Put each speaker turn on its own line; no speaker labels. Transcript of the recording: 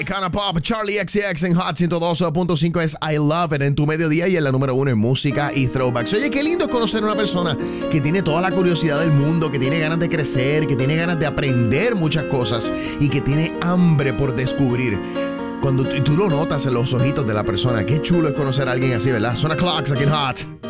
Icona Pop, Charlie XCX en Hot 102.5 es I Love It en tu mediodía y en la número 1 en música y throwbacks. Oye, qué lindo es conocer a una persona que tiene toda la curiosidad del mundo, que tiene ganas de crecer, que tiene ganas de aprender muchas cosas y que tiene hambre por descubrir. Cuando tú lo notas en los ojitos de la persona, qué chulo es conocer a alguien así, ¿verdad? Suena Clocks aquí en Hot.